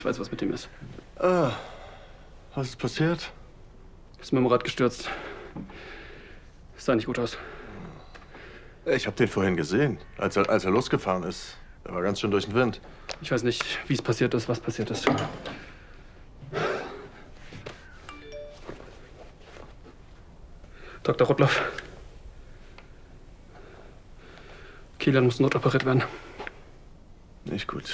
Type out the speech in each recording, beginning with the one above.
Ich weiß, was mit ihm ist. Ah, was ist passiert? Ist mit dem Rad gestürzt. Sah nicht gut aus. Ich habe den vorhin gesehen, als er losgefahren ist. Er war ganz schön durch den Wind. Ich weiß nicht, wie es passiert ist, was passiert ist. Dr. Rudloff. Kilian muss notoperiert werden. Nicht gut.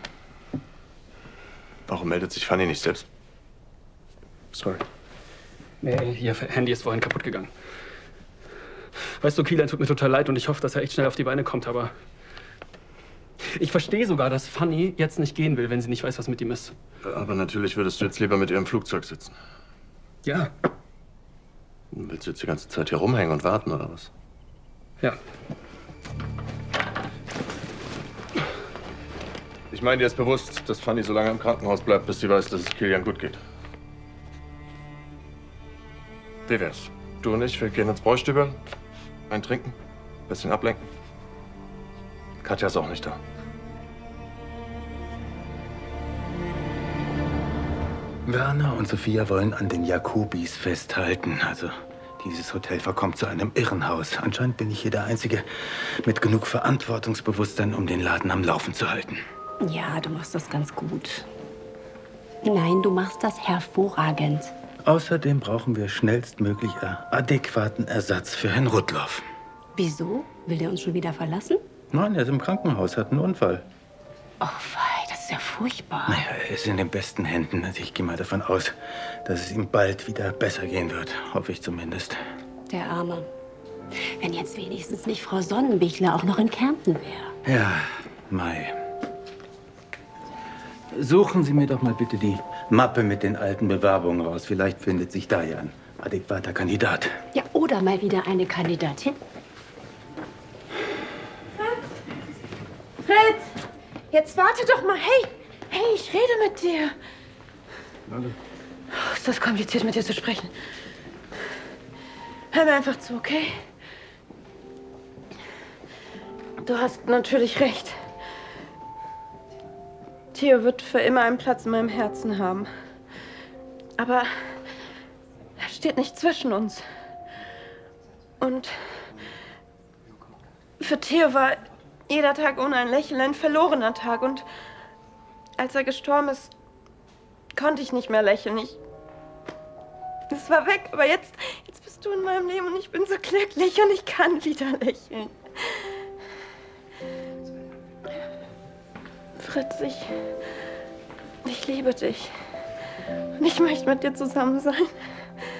Warum meldet sich Fanny nicht selbst? Sorry. Nee, ihr Handy ist vorhin kaputt gegangen. Weißt du, Kilian tut mir total leid und ich hoffe, dass er echt schnell auf die Beine kommt, aber ich verstehe sogar, dass Fanny jetzt nicht gehen will, wenn sie nicht weiß, was mit ihm ist. Aber natürlich würdest du jetzt lieber mit ihr im Flugzeug sitzen. Ja. Willst du jetzt die ganze Zeit hier rumhängen und warten, oder was? Ja. Ich meine, dir ist bewusst, dass Fanny so lange im Krankenhaus bleibt, bis sie weiß, dass es Kilian gut geht. Wie wär's? Du und ich, wir gehen ins Bräustübel, ein Trinken, bisschen ablenken. Katja ist auch nicht da. Werner und Sophia wollen an den Jakobis festhalten. Also, dieses Hotel verkommt zu einem Irrenhaus. Anscheinend bin ich hier der Einzige mit genug Verantwortungsbewusstsein, um den Laden am Laufen zu halten. Ja, du machst das ganz gut. Nein, du machst das hervorragend. Außerdem brauchen wir schnellstmöglich adäquaten Ersatz für Herrn Rudloff. Wieso? Will der uns schon wieder verlassen? Nein, er ist im Krankenhaus, hat einen Unfall. Oh, wei, das ist ja furchtbar. Naja, er ist in den besten Händen. Also ich gehe mal davon aus, dass es ihm bald wieder besser gehen wird. Hoffe ich zumindest. Der Arme. Wenn jetzt wenigstens nicht Frau Sonnenbichler auch noch in Kärnten wäre. Ja, Mai. Suchen Sie mir doch mal bitte die Mappe mit den alten Bewerbungen raus. Vielleicht findet sich da ja ein adäquater Kandidat. Ja, oder mal wieder eine Kandidatin. Fritz, jetzt warte doch mal. Hey, ich rede mit dir. Hallo. Oh, ist das kompliziert, mit dir zu sprechen. Hör mir einfach zu, okay? Du hast natürlich recht. Theo wird für immer einen Platz in meinem Herzen haben. Aber er steht nicht zwischen uns. Und für Theo war jeder Tag ohne ein Lächeln ein verlorener Tag. Und als er gestorben ist, konnte ich nicht mehr lächeln. Es war weg, aber jetzt bist du in meinem Leben und ich bin so glücklich und ich kann wieder lächeln. Fritz, ich liebe dich. Und ich möchte mit dir zusammen sein.